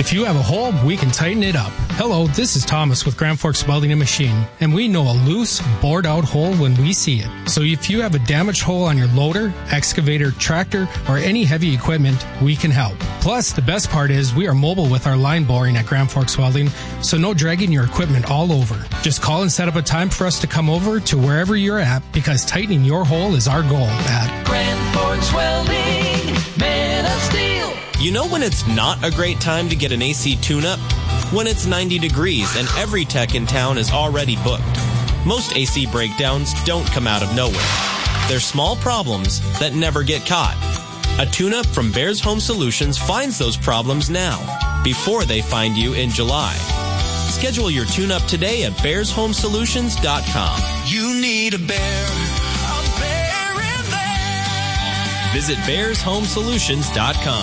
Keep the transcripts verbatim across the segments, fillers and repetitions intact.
If you have a hole, we can tighten it up. Hello, this is Thomas with Grand Forks Welding and Machine, and we know a loose, bored-out hole when we see it. So if you have a damaged hole on your loader, excavator, tractor, or any heavy equipment, we can help. Plus, the best part is we are mobile with our line boring at Grand Forks Welding, so no dragging your equipment all over. Just call and set up a time for us to come over to wherever you're at, because tightening your hole is our goal at Grand Forks Welding, Man of Steel. You know when it's not a great time to get an A C tune-up? When it's ninety degrees and every tech in town is already booked. Most A C breakdowns don't come out of nowhere. They're small problems that never get caught. A tune-up from Bears Home Solutions finds those problems now, before they find you in July. Schedule your tune-up today at bears home solutions dot com. You need a bear, a bear in there. Visit bears home solutions dot com.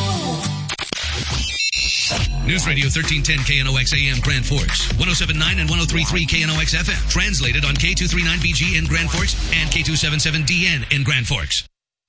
News Radio thirteen ten K N O X A M Grand Forks, one oh seven point nine and one oh three point three K N O X F M. Translated on K two thirty-nine B G in Grand Forks and K two seventy-seven D N in Grand Forks.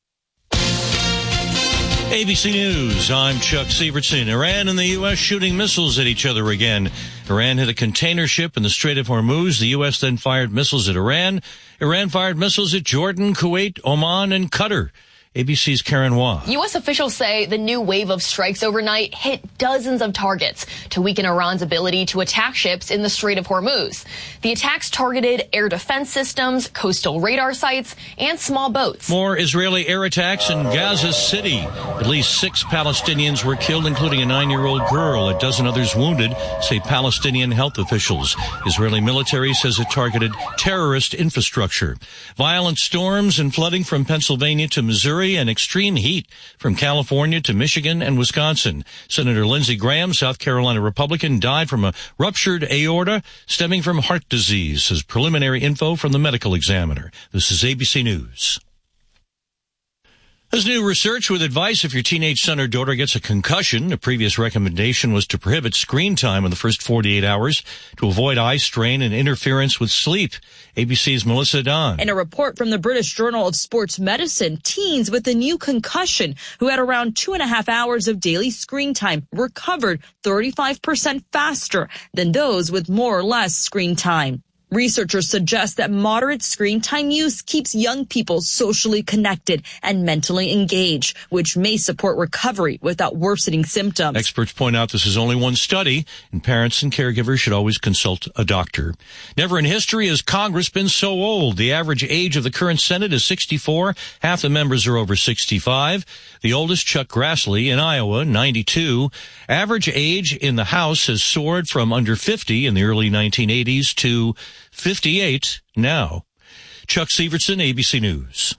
A B C News, I'm Chuck Severson. Iran and the U S shooting missiles at each other again. Iran hit a container ship in the Strait of Hormuz. The U S then fired missiles at Iran. Iran fired missiles at Jordan, Kuwait, Oman, and Qatar. A B C's Karen Waugh. U S officials say the new wave of strikes overnight hit dozens of targets to weaken Iran's ability to attack ships in the Strait of Hormuz. The attacks targeted air defense systems, coastal radar sites, and small boats. More Israeli air attacks in Gaza City. At least six Palestinians were killed, including a nine-year-old girl. A dozen others wounded, say Palestinian health officials. Israeli military says it targeted terrorist infrastructure. Violent storms and flooding from Pennsylvania to Missouri, and extreme heat from California to Michigan and Wisconsin. Senator Lindsey Graham, South Carolina Republican, died from a ruptured aorta stemming from heart disease, says preliminary info from the medical examiner. This is A B C News. There's new research with advice if your teenage son or daughter gets a concussion. A previous recommendation was to prohibit screen time in the first forty-eight hours to avoid eye strain and interference with sleep. A B C's Melissa Don. In a report from the British Journal of Sports Medicine, teens with a new concussion who had around two and a half hours of daily screen time recovered thirty-five percent faster than those with more or less screen time. Researchers suggest that moderate screen time use keeps young people socially connected and mentally engaged, which may support recovery without worsening symptoms. Experts point out this is only one study, and parents and caregivers should always consult a doctor. Never in history has Congress been so old. The average age of the current Senate is sixty-four. Half the members are over sixty-five. The oldest, Chuck Grassley in Iowa, ninety-two. Average age in the House has soared from under fifty in the early nineteen eighties to fifty-eight now. Chuck Severson, A B C News.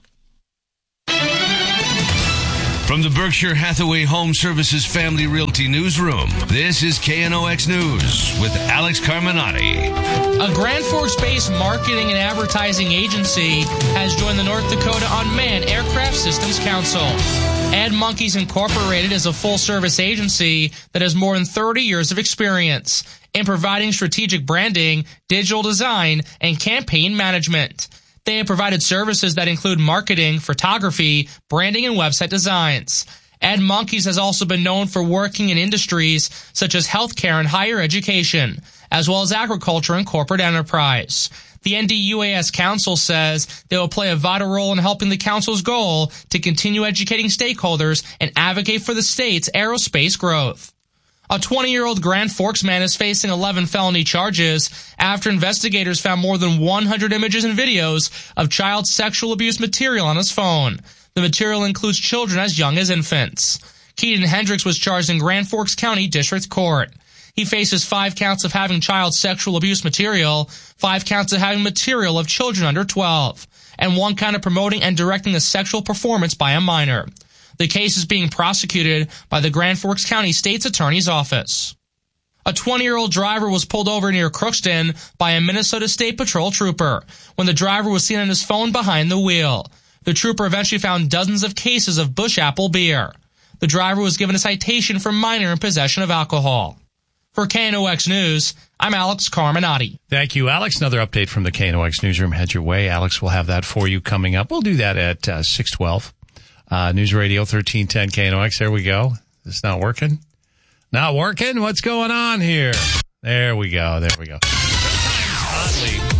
From the Berkshire Hathaway Home Services Family Realty Newsroom, this is K N O X News with Alex Carminati. A Grand Forks-based marketing and advertising agency has joined the North Dakota Unmanned Aircraft Systems Council. Ad Monkeys Incorporated is a full-service agency that has more than thirty years of experience in providing strategic branding, digital design, and campaign management. They have provided services that include marketing, photography, branding, and website designs. Ad Monkeys has also been known for working in industries such as healthcare and higher education, as well as agriculture and corporate enterprise. The N D U A S Council says they will play a vital role in helping the Council's goal to continue educating stakeholders and advocate for the state's aerospace growth. A twenty-year-old Grand Forks man is facing eleven felony charges after investigators found more than one hundred images and videos of child sexual abuse material on his phone. The material includes children as young as infants. Keaton Hendricks was charged in Grand Forks County District Court. He faces five counts of having child sexual abuse material, five counts of having material of children under twelve, and one count of promoting and directing a sexual performance by a minor. The case is being prosecuted by the Grand Forks County State's Attorney's Office. A twenty-year-old driver was pulled over near Crookston by a Minnesota State Patrol trooper when the driver was seen on his phone behind the wheel. The trooper eventually found dozens of cases of Busch Apple beer. The driver was given a citation for minor in possession of alcohol. For K N O X News, I'm Alex Carminati. Thank you, Alex. Another update from the K N O X Newsroom. Head your way. Alex will have that for you coming up. We'll do that at uh, six twelve. Uh, News Radio thirteen ten K N O X. There we go. It's not working. Not working? What's going on here? There we go. There we go. Sometimes, oddly,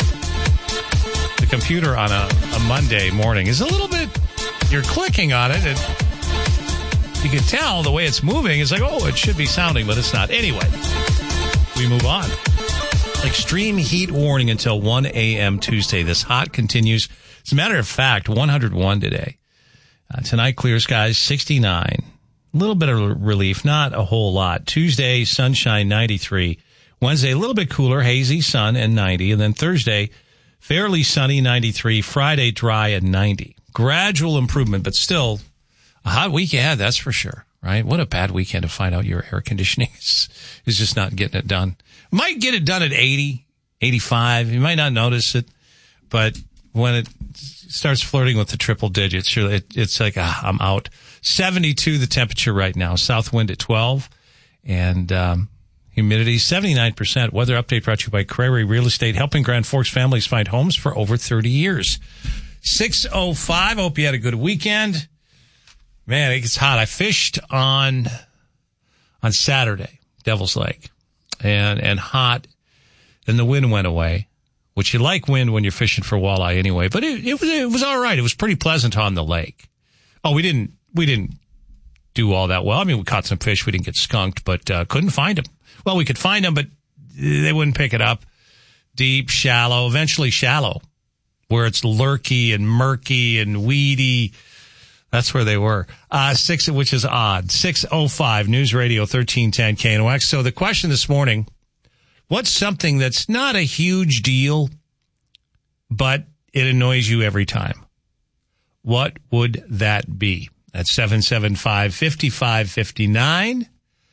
the computer on a, a Monday morning is a little bit, you're clicking on it, and you can tell the way it's moving. It's like, oh, it should be sounding, but it's not. Anyway, we move on. Extreme heat warning until one a.m. Tuesday. This hot continues. As a matter of fact, one hundred one today. Uh, tonight, clear skies, sixty-nine. A little bit of relief, not a whole lot. Tuesday, sunshine, ninety-three. Wednesday, a little bit cooler, hazy, sun, and ninety. And then Thursday, fairly sunny, ninety-three. Friday, dry, and ninety. Gradual improvement, but still a hot week ahead, that's for sure, right? What a bad weekend to find out your air conditioning is, is just not getting it done. Might get it done at eighty, eighty-five. You might not notice it, but when it starts flirting with the triple digits, sure, it, it's like, ah, I'm out. seventy-two the temperature right now. South wind at twelve. And um, humidity seventy-nine percent. Weather update brought to you by Crary Real Estate, helping Grand Forks families find homes for over thirty years. six oh five. Hope you had a good weekend. Man, it gets hot. I fished on on Saturday, Devil's Lake, and and hot, and the wind went away, which you like wind when you're fishing for walleye anyway, but it, it was it was all right. It was pretty pleasant on the lake. Oh, we didn't we didn't do all that well. I mean, we caught some fish. We didn't get skunked, but uh, couldn't find them. Well, we could find them, but they wouldn't pick it up. Deep, shallow, eventually shallow, where it's lurky and murky and weedy. That's where they were. Uh, six, which is odd. six oh five, News Radio thirteen ten K N O X. So the question this morning, what's something that's not a huge deal, but it annoys you every time? What would that be? That's seven seven five, five five five nine.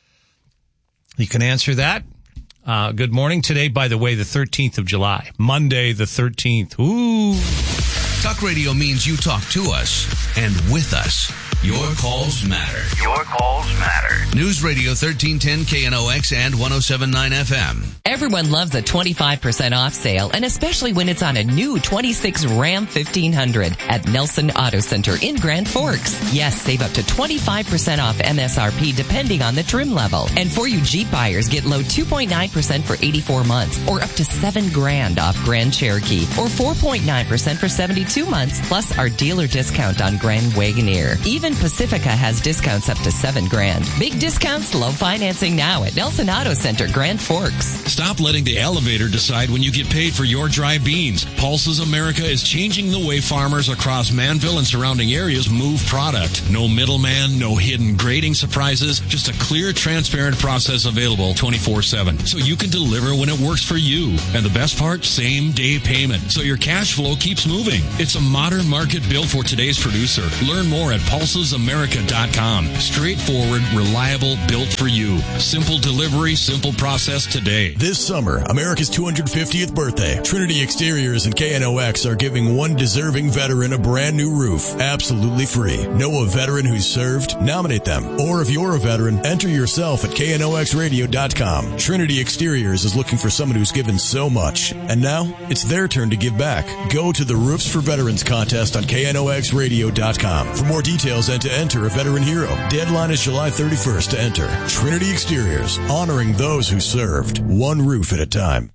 You can answer that. Uh, good morning today, by the way, the thirteenth of July. Monday the thirteenth. Ooh. Talk radio means you talk to us and with us. Your calls matter. Your calls matter. News Radio thirteen ten K N O X and one oh seven point nine F M. Everyone loves a twenty-five percent off sale, and especially when it's on a new twenty-six Ram fifteen hundred at Nelson Auto Center in Grand Forks. Yes, save up to twenty-five percent off M S R P depending on the trim level. And for you Jeep buyers, get low two point nine percent for eighty-four months, or up to seven grand off Grand Cherokee, or four point nine percent for seventy-two months, plus our dealer discount on Grand Wagoneer. Even Pacifica has discounts up to seven grand. Big discounts, low financing now at Nelson Auto Center, Grand Forks. Stop letting the elevator decide when you get paid for your dry beans. Pulses America is changing the way farmers across Manville and surrounding areas move product. No middleman, no hidden grading surprises, just a clear, transparent process available twenty-four seven. So you can deliver when it works for you. And the best part, same day payment. So your cash flow keeps moving. It's a modern market built for today's producer. Learn more at pulses america dot com. Straightforward, reliable, built for you. Simple delivery, simple process today. This summer, America's two hundred fiftieth birthday, Trinity Exteriors and K N O X are giving one deserving veteran a brand new roof, absolutely free. Know a veteran who's served? Nominate them. Or if you're a veteran, enter yourself at K N O X radio dot com. Trinity Exteriors is looking for someone who's given so much. And now, it's their turn to give back. Go to the Roofs for Veterans contest on K N O X radio dot com. For more details and to enter a veteran hero. Deadline is July thirty-first to enter. Trinity Exteriors, honoring those who served, one roof at a time.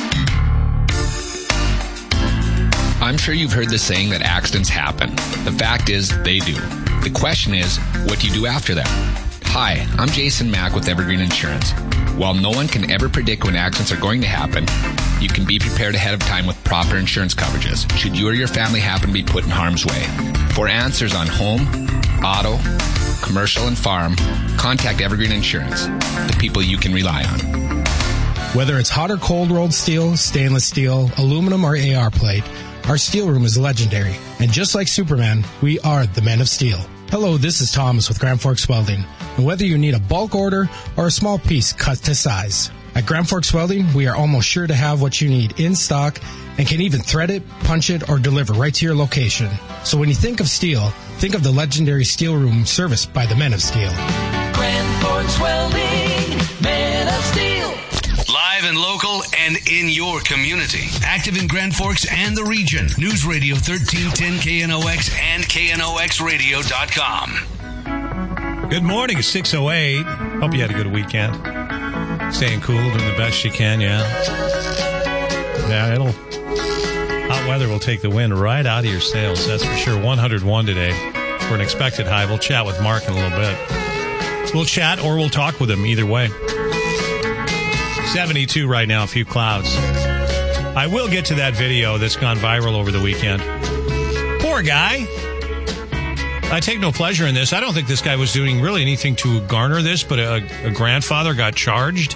I'm sure you've heard the saying that accidents happen. The fact is, they do. The question is, what do you do after them? Hi, I'm Jason Mack with Evergreen Insurance. While no one can ever predict when accidents are going to happen, you can be prepared ahead of time with proper insurance coverages, should you or your family happen to be put in harm's way. For answers on home, auto, commercial, and farm, contact Evergreen Insurance, the people you can rely on. Whether it's hot or cold rolled steel, stainless steel, aluminum, or A R plate, our steel room is legendary. And just like Superman, we are the men of steel. Hello, this is Thomas with Grand Forks Welding. And whether you need a bulk order or a small piece cut to size, at Grand Forks Welding, we are almost sure to have what you need in stock and can even thread it, punch it, or deliver right to your location. So when you think of steel, think of the legendary steel room serviced by the men of steel. Grand Forks Welding, men of steel. Live and local and in your community. Active in Grand Forks and the region. News Radio thirteen ten K N O X and K N O X radio dot com. Good morning. It's six oh eight. Hope you had a good weekend. Staying cool, doing the best you can, yeah. Yeah, it'll... Hot weather will take the wind right out of your sails, that's for sure. one hundred one today for an expected high. We'll chat with Mark in a little bit. We'll chat or we'll talk with him, either way. seventy-two right now, a few clouds. I will get to that video that's gone viral over the weekend. Poor guy. I take no pleasure in this. I don't think this guy was doing really anything to garner this, but a, a grandfather got charged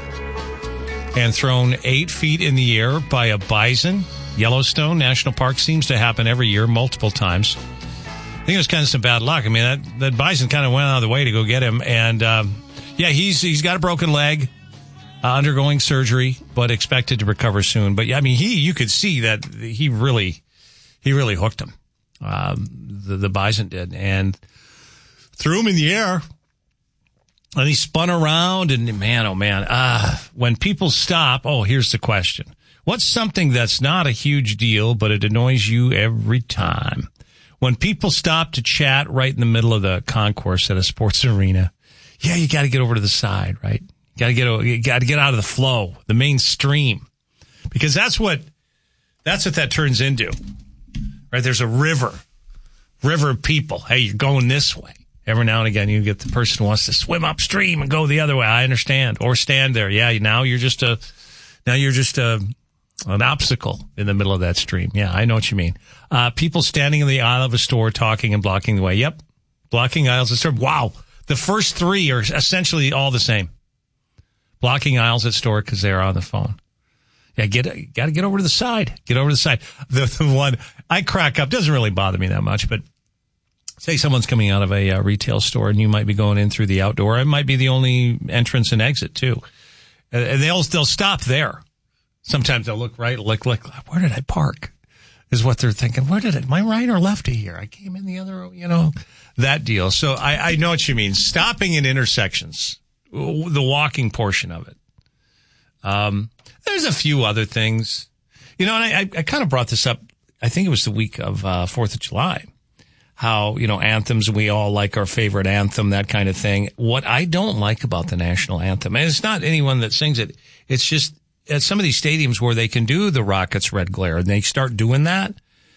and thrown eight feet in the air by a bison. Yellowstone National Park seems to happen every year, multiple times. I think it was kind of some bad luck. I mean, that, that bison kind of went out of the way to go get him. And, um, yeah, he's he's got a broken leg, uh, undergoing surgery, but expected to recover soon. But, yeah, I mean, he you could see that he really, he really hooked him. Um, the, the bison did, and threw him in the air, and he spun around, and man, oh man, uh, when people stop, oh, here's the question. What's something that's not a huge deal, but it annoys you every time? When people stop to chat right in the middle of the concourse at a sports arena, yeah, you got to get over to the side, right? You got to get, you got to get out of the flow, the mainstream, because that's what, that's what that turns into. Right, there's a river, river of people. Hey, you're going this way. Every now and again, you get the person who wants to swim upstream and go the other way. I understand. Or stand there. Yeah, now you're just a, now you're just a, an obstacle in the middle of that stream. Yeah, I know what you mean. Uh, people standing in the aisle of a store talking and blocking the way. Yep, blocking aisles of store. Wow, the first three are essentially all the same. Blocking aisles at store because they're on the phone. Yeah, get got to get over to the side. Get over to the side. The, the one I crack up doesn't really bother me that much, but say someone's coming out of a uh, retail store and you might be going in through the outdoor. It might be the only entrance and exit too, uh, and they'll they'll stop there. Sometimes they'll look right, look look. Where did I park? Is what they're thinking. Where did it? Am I right or lefty here? I came in the other, you know, that deal. So I, I know what you mean. Stopping in intersections, the walking portion of it. Um. There's a few other things, you know, and I, I kind of brought this up. I think it was the week of uh, fourth of July, how, you know, anthems, we all like our favorite anthem, that kind of thing. What I don't like about the national anthem, and it's not anyone that sings it, it's just at some of these stadiums where they can do the Rockets Red Glare and they start doing that,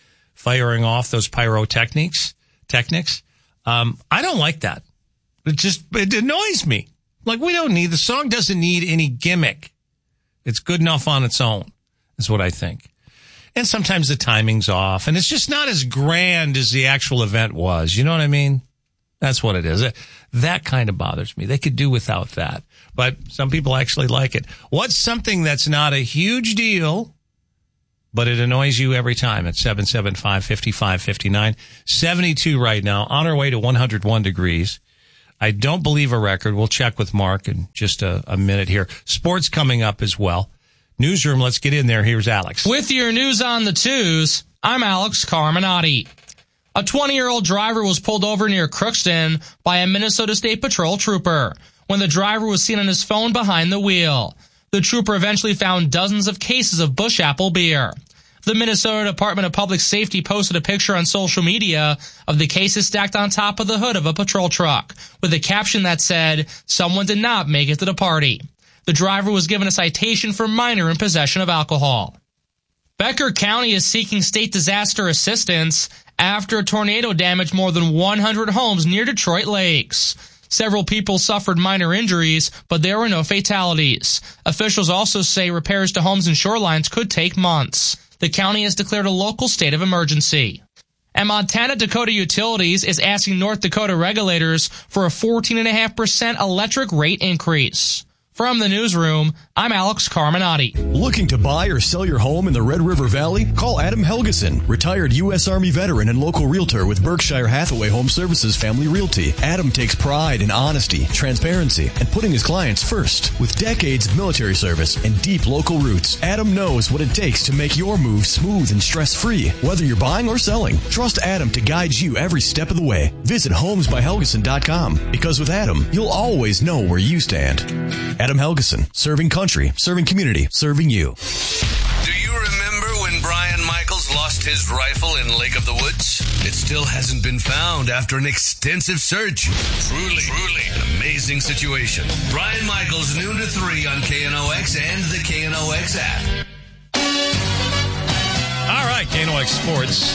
firing off those pyrotechnics, techniques. Um, I don't like that. It just, it annoys me. Like, we don't need, the song doesn't need any gimmick. It's good enough on its own, is what I think. And sometimes the timing's off, and it's just not as grand as the actual event was. You know what I mean? That's what it is. That kind of bothers me. They could do without that. But some people actually like it. What's something that's not a huge deal, but it annoys you every time? It's seven seven five, five five five nine. seventy-two right now, on our way to one hundred one degrees. I don't believe a record. We'll check with Mark in just a, a minute here. Sports coming up as well. Newsroom, let's get in there. Here's Alex. With your news on the twos, I'm Alex Carminati. A twenty-year-old driver was pulled over near Crookston by a Minnesota State Patrol trooper when the driver was seen on his phone behind the wheel. The trooper eventually found dozens of cases of Busch Apple beer. The Minnesota Department of Public Safety posted a picture on social media of the cases stacked on top of the hood of a patrol truck with a caption that said, "Someone did not make it to the party." The driver was given a citation for minor in possession of alcohol. Becker County is seeking state disaster assistance after a tornado damaged more than one hundred homes near Detroit Lakes. Several people suffered minor injuries, but there were no fatalities. Officials also say repairs to homes and shorelines could take months. The county has declared a local state of emergency. And Montana Dakota Utilities is asking North Dakota regulators for a fourteen point five percent electric rate increase. From the newsroom, I'm Alex Carminati. Looking to buy or sell your home in the Red River Valley? Call Adam Helgeson, retired U S Army veteran and local realtor with Berkshire Hathaway Home Services Family Realty. Adam takes pride in honesty, transparency, and putting his clients first. With decades of military service and deep local roots, Adam knows what it takes to make your move smooth and stress-free. Whether you're buying or selling, trust Adam to guide you every step of the way. Visit homes by helgeson dot com, because with Adam, you'll always know where you stand. Adam Helgeson, serving country, serving community, serving you. Do you remember when Brian Michaels lost his rifle in Lake of the Woods? It still hasn't been found after an extensive search. Truly, truly an amazing situation. Brian Michaels, noon to three on K N O X and the K N O X app. All right, K N O X Sports.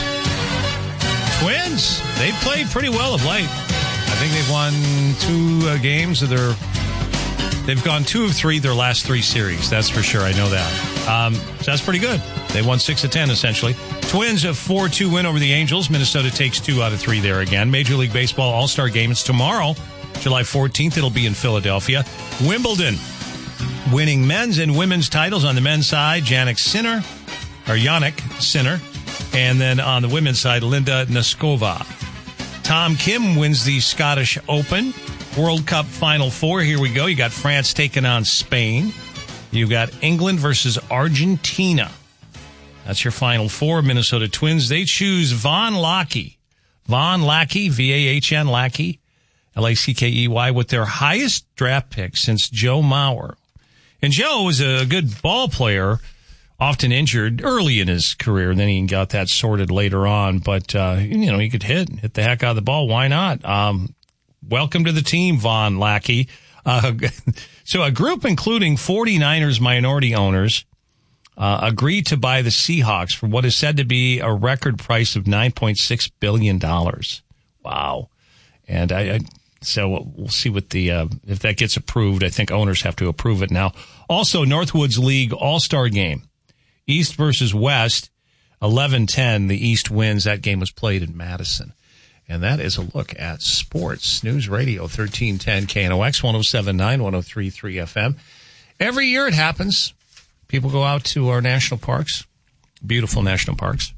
Twins, they played pretty well of late. I think they've won two uh, games of their... They've gone two of three their last three series. That's for sure. I know that. Um, so that's pretty good. They won six of ten, essentially. Twins a four two win over the Angels. Minnesota takes two out of three there again. Major League Baseball All-Star Game. It's tomorrow, July fourteenth. It'll be in Philadelphia. Wimbledon winning men's and women's titles on the men's side. Jannik Sinner, or Jannik Sinner. And then on the women's side, Linda Noskova. Tom Kim wins the Scottish Open. World Cup Final Four. Here we go. You got France taking on Spain. You got England versus Argentina. That's your Final Four. Minnesota Twins. They choose Von Lackey. Von Lackey, V A H N, Lackey, L A C K E Y, with their highest draft pick since Joe Mauer. And Joe was a good ball player, often injured early in his career, and then he got that sorted later on. But, uh, you know, he could hit, hit the heck out of the ball. Why not? Um, welcome to the team, Von Lackey. Uh, so a group including 49ers minority owners uh, agreed to buy the Seahawks for what is said to be a record price of nine point six billion dollars. Wow. And I, I so we'll see what the, uh, if that gets approved. I think owners have to approve it now. Also, Northwoods League All-Star Game. East versus West, eleven ten. The East wins. That game was played in Madison. And that is a look at sports. News Radio thirteen ten K N O X, one oh seven point nine, one oh three point three F M. Every year it happens. People go out to our national parks, beautiful national parks.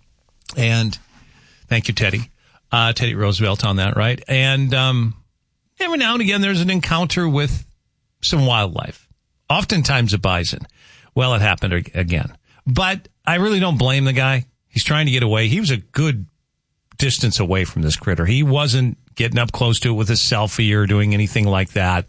And thank you, Teddy. Uh, Teddy Roosevelt on that, right? And um, every now and again there's an encounter with some wildlife, oftentimes a bison. Well, it happened again. But I really don't blame the guy. He's trying to get away. He was a good distance away from this critter. He wasn't getting up close to it with a selfie or doing anything like that.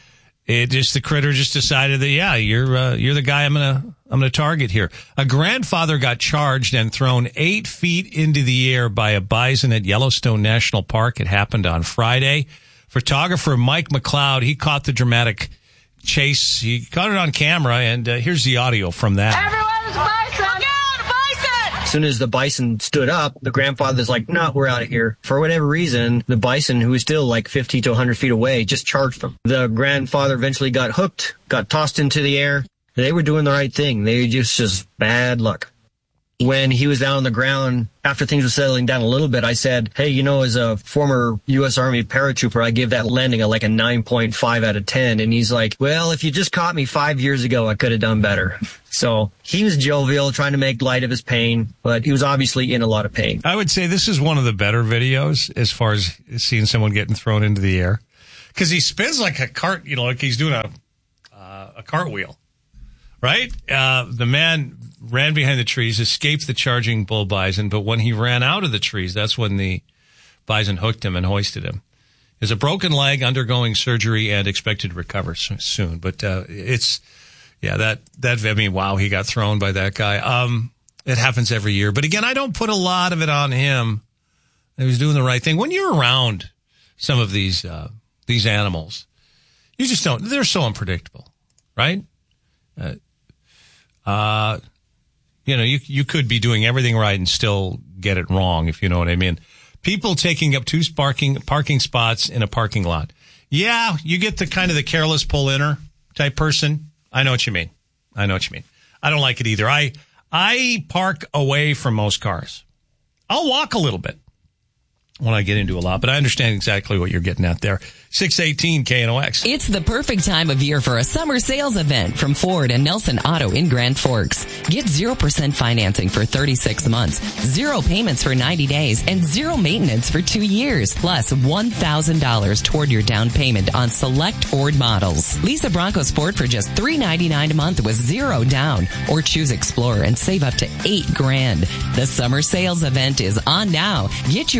It just, the critter just decided that, yeah, you're, uh, you're the guy I'm gonna, I'm gonna target here. A grandfather got charged and thrown eight feet into the air by a bison at Yellowstone National Park. It happened on Friday. Photographer Mike McLeod, he caught the dramatic chase. He caught it on camera, and uh, here's the audio from that. Everyone's bison! Look out, bison! As soon as the bison stood up, the grandfather's like, no, we're out of here. For whatever reason, the bison, who was still like fifty to one hundred feet away, just charged them. The grandfather eventually got hooked, got tossed into the air. They were doing the right thing. They just, just bad luck. When he was down on the ground, after things were settling down a little bit, I said, hey, you know, as a former U S Army paratrooper, I give that landing a, like a nine point five out of ten. And he's like, well, if you just caught me five years ago, I could have done better. So he was jovial, trying to make light of his pain, but he was obviously in a lot of pain. I would say this is one of the better videos as far as seeing someone getting thrown into the air. Because he spins like a cart, you know, like he's doing a, uh, a cartwheel, right? Uh, the man ran behind the trees, escaped the charging bull bison, but when he ran out of the trees, that's when the bison hooked him and hoisted him. He has a broken leg, undergoing surgery, and expected to recover soon. But uh, it's, yeah, that, that, I mean, wow, he got thrown by that guy. Um, it happens every year. But again, I don't put a lot of it on him. He was doing the right thing. When you're around some of these, uh, these animals, you just don't, they're so unpredictable, right? Uh, uh, You know, you you could be doing everything right and still get it wrong, if you know what I mean. People taking up two parking parking spots in a parking lot. Yeah, you get the kind of the careless pull-inner type person. I know what you mean. I know what you mean. I don't like it either. I I park away from most cars. I'll walk a little bit when I get into a lot, but I understand exactly what you're getting at there. six eighteen K N O X. It's the perfect time of year for a summer sales event from Ford and Nelson Auto in Grand Forks. Get zero percent financing for thirty-six months, zero payments for ninety days, and zero maintenance for two years, plus one thousand dollars toward your down payment on select Ford models. Lease a Bronco Sport for just three ninety-nine a month with zero down, or choose Explorer and save up to eight grand. The summer sales event is on now. Get your best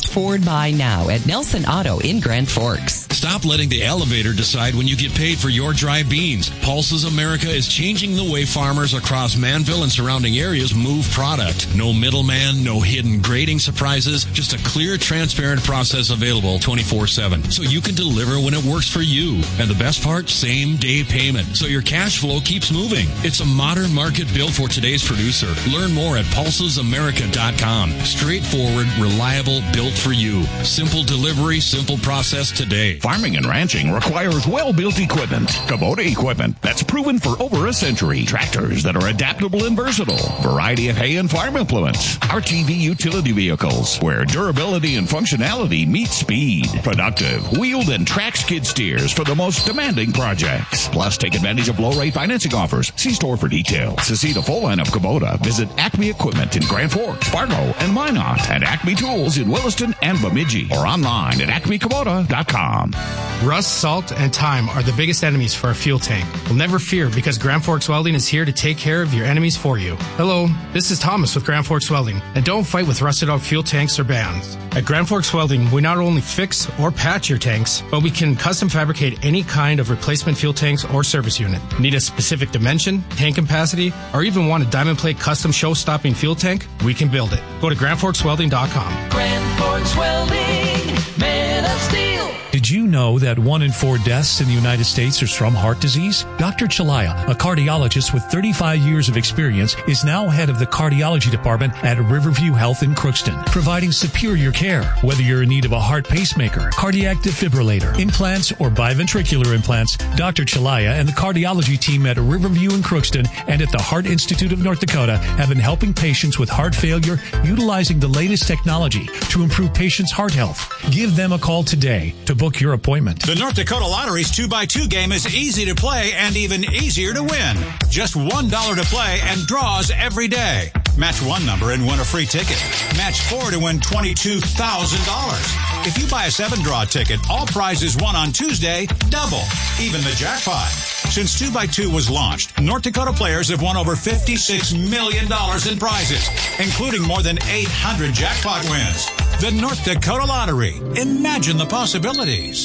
forward buy now at Nelson Auto in Grand Forks. Stop letting the elevator decide when you get paid for your dry beans. Pulses America is changing the way farmers across Manville and surrounding areas move product. No middleman, no hidden grading surprises, just a clear, transparent process available twenty-four seven. So you can deliver when it works for you. And the best part, same day payment. So your cash flow keeps moving. It's a modern market built for today's producer. Learn more at pulses america dot com. Straightforward, reliable, built for you. Simple delivery, simple process today. Farming and ranching requires well-built equipment. Kubota equipment that's proven for over a century. Tractors that are adaptable and versatile. Variety of hay and farm implements. R T V utility vehicles where durability and functionality meet speed. Productive, wheeled and track skid steers for the most demanding projects. Plus, take advantage of low-rate financing offers. See store for details. To see the full line of Kubota, visit Acme Equipment in Grand Forks, Fargo, and Minot, and Acme Tools in Williston and Bemidji, or online at acme kubota dot com. Rust, salt, and time are the biggest enemies for a fuel tank. Well, never fear, because Grand Forks Welding is here to take care of your enemies for you. Hello, this is Thomas with Grand Forks Welding, and don't fight with rusted out fuel tanks or bands. At Grand Forks Welding, we not only fix or patch your tanks, but we can custom fabricate any kind of replacement fuel tanks or service unit. Need a specific dimension, tank capacity, or even want a diamond plate custom show-stopping fuel tank? We can build it. Go to grand forks welding dot com. Grand Forks Welding, made of steel. Did you know that one in four deaths in the United States are from heart disease? Doctor Chalaya, a cardiologist with thirty-five years of experience, is now head of the cardiology department at Riverview Health in Crookston, providing superior care. Whether you're in need of a heart pacemaker, cardiac defibrillator, implants, or biventricular implants, Doctor Chalaya and the cardiology team at Riverview in Crookston and at the Heart Institute of North Dakota have been helping patients with heart failure utilizing the latest technology to improve patients' heart health. Give them a call today to book your appointment. The North Dakota Lottery's two by two game is easy to play and even easier to win. Just one dollar to play and draws every day. Match one number and win a free ticket. Match four to win twenty-two thousand dollars. If you buy a seven draw ticket, all prizes won on Tuesday double, even the jackpot. Since two by two was launched, North Dakota players have won over fifty-six million dollars in prizes, including more than eight hundred jackpot wins. The North Dakota Lottery. Imagine the possibilities.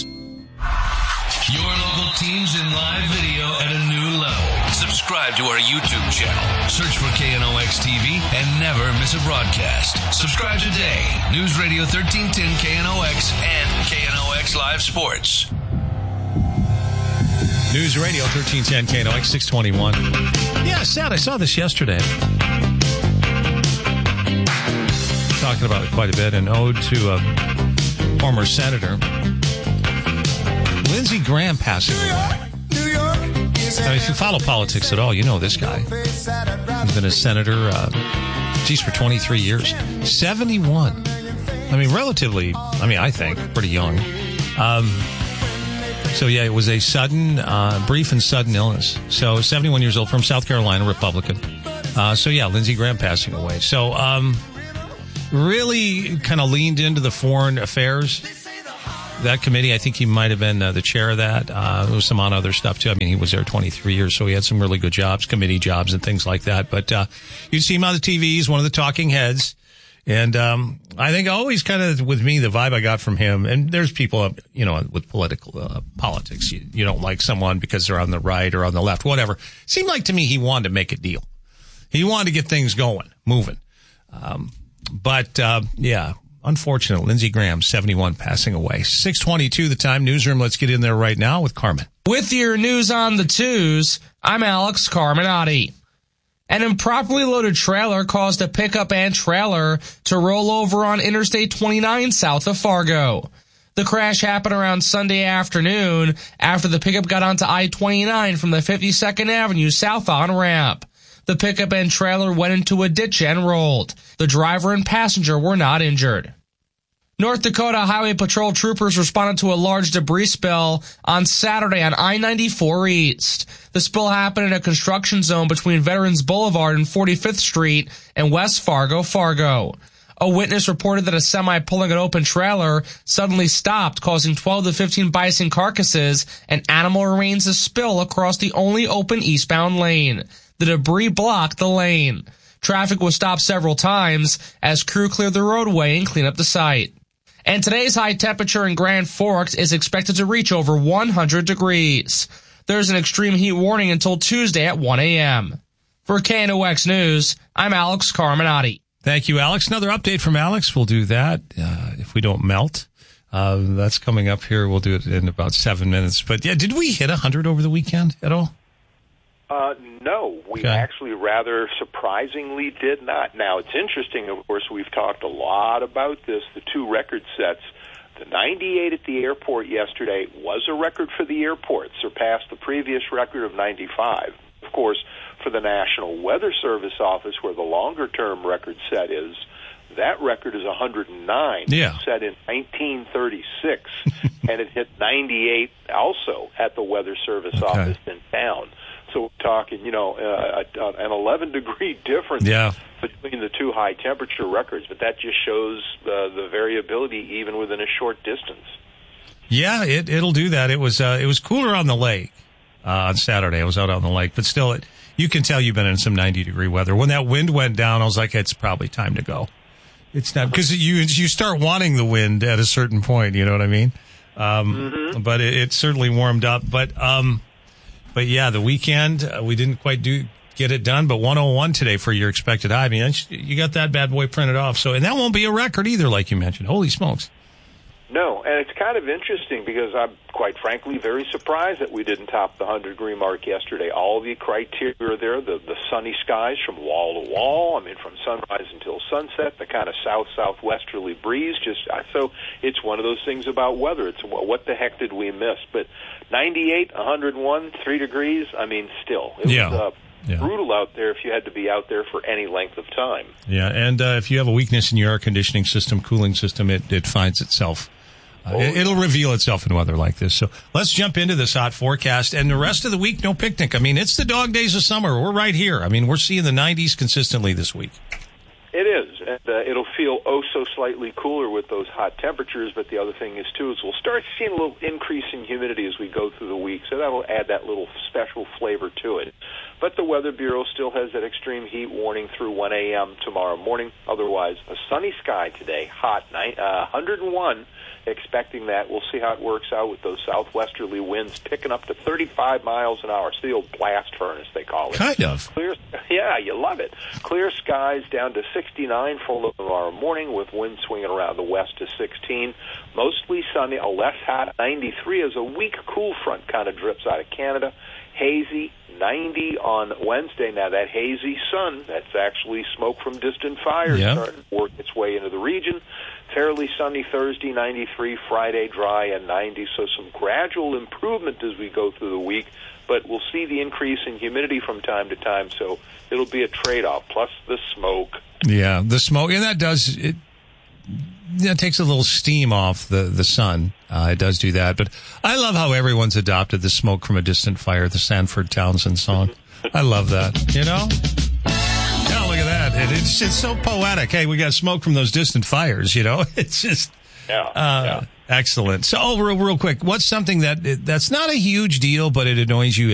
Your local teams in live video at a new level. Subscribe to our YouTube channel. Search for K N O X T V and never miss a broadcast. Subscribe today. News Radio thirteen ten K N O X and K N O X Live Sports. News Radio thirteen ten K N O X six twenty-one. Yeah, sad. I saw this yesterday. Talking about it quite a bit. An ode to a former senator. Lindsey Graham passing away. Now, if you follow politics at all, you know this guy. He's been a senator, uh, geez, for twenty-three years. seventy-one. I mean, relatively, I mean, I think, pretty young. Um, so, yeah, it was a sudden, uh, brief and sudden illness. So, seventy-one years old, from South Carolina, Republican. Uh, so, yeah, Lindsey Graham passing away. So, um, really kind of leaned into the foreign affairs. That committee, I think he might have been uh, the chair of that. Uh, there was some on other stuff, too. I mean, he was there twenty-three years, so he had some really good jobs, committee jobs and things like that. But uh, you'd see him on the T Vs, one of the talking heads. And um, I think always kind of with me, the vibe I got from him, and there's people, you know, with political uh, politics, you, you don't like someone because they're on the right or on the left, whatever. Seemed like to me he wanted to make a deal. He wanted to get things going, moving. Um, but, uh, yeah. Unfortunate, Lindsey Graham, seventy-one, passing away. six twenty-two the time. Newsroom, let's get in there right now with Carmen. With your news on the twos, I'm Alex Carminati. An improperly loaded trailer caused a pickup and trailer to roll over on Interstate twenty-nine south of Fargo. The crash happened around Sunday afternoon after the pickup got onto I twenty-nine from the fifty-second Avenue southbound ramp. The pickup and trailer went into a ditch and rolled. The driver and passenger were not injured. North Dakota Highway Patrol troopers responded to a large debris spill on Saturday on I ninety-four East. The spill happened in a construction zone between Veterans Boulevard and forty-fifth Street and West Fargo, Fargo. A witness reported that a semi pulling an open trailer suddenly stopped, causing twelve to fifteen bison carcasses and animal remains to spill across the only open eastbound lane. The debris blocked the lane. Traffic was stopped several times as crew cleared the roadway and cleaned up the site. And today's high temperature in Grand Forks is expected to reach over one hundred degrees. There's an extreme heat warning until Tuesday at one a.m. For K N O X News, I'm Alex Carminati. Thank you, Alex. Another update from Alex. We'll do that uh, if we don't melt. Uh, that's coming up here. We'll do it in about seven minutes. But, yeah, did we hit one hundred over the weekend at all? Uh, no, we Okay. actually rather surprisingly did not. Now, it's interesting, of course, we've talked a lot about this, the two record sets. The ninety-eight at the airport yesterday was a record for the airport, surpassed the previous record of ninety-five. Of course, for the National Weather Service office, where the longer-term record set is, that record is one hundred nine, yeah. set in nineteen thirty-six, and it hit ninety-eight also at the Weather Service Okay. office in town. So we're talking, you know, uh, an eleven-degree difference Yeah. between the two high-temperature records, but that just shows the, the variability even within a short distance. Yeah, it, it'll do that. It was uh, it was cooler on the lake uh, on Saturday. I was out on the lake, but still, it, you can tell you've been in some ninety-degree weather. When that wind went down, I was like, it's probably time to go. It's not, because you you start wanting the wind at a certain point, you know what I mean? Um, Mm-hmm. But it, it certainly warmed up. But um, but yeah, the weekend, uh, we didn't quite do get it done, but one oh one today for your expected high. I mean, you got that bad boy printed off. So, and that won't be a record either, like you mentioned. Holy smokes. No, and it's kind of interesting because I'm, quite frankly, very surprised that we didn't top the one hundred degree mark yesterday. All the criteria are there, the, the sunny skies from wall to wall, I mean, from sunrise until sunset, the kind of south-southwesterly breeze. Just So it's one of those things about weather. It's what the heck did we miss? But ninety-eight, one hundred one, three degrees, I mean, still. It Yeah. was uh, Yeah. brutal out there if you had to be out there for any length of time. Yeah, and uh, if you have a weakness in your air conditioning system, cooling system, it, it finds itself. Uh, Oh, it, it'll reveal itself in weather like this. So let's jump into this hot forecast. And the rest of the week, no picnic. I mean, it's the dog days of summer. We're right here. I mean, we're seeing the nineties consistently this week. It is, and uh, it'll feel oh so slightly cooler with those hot temperatures, but the other thing is, too, is we'll start seeing a little increase in humidity as we go through the week, so that'll add that little special flavor to it. But the Weather Bureau still has that extreme heat warning through one a.m. tomorrow morning. Otherwise, a sunny sky today, hot, nine, uh, one hundred one, expecting that. We'll see how it works out with those southwesterly winds picking up to thirty-five miles an hour. It's the old blast furnace, they call it. Kind of. Clear, yeah, you love it. Clear skies down to sixty-nine for tomorrow morning with winds swinging around the west to sixteen. Mostly sunny, a less hot ninety-three as a weak cool front kind of drips out of Canada. Hazy, ninety on Wednesday. Now, that hazy sun, that's actually smoke from distant fires Yeah. starting to work its way into the region. Fairly sunny Thursday, ninety-three. Friday, dry and ninety. So some gradual improvement as we go through the week. But we'll see the increase in humidity from time to time. So it'll be a trade-off, plus the smoke. Yeah, the smoke, and that does, it that takes a little steam off the, the sun. Uh, it does do that. But I love how everyone's adopted the smoke from a distant fire, the Sanford Townsend song. I love that, you know? Yeah, look at that. It, it's just so poetic. Hey, we got smoke from those distant fires, you know? It's just Yeah, uh, yeah. excellent. So, oh, real, real quick, what's something that that's not a huge deal, but it annoys you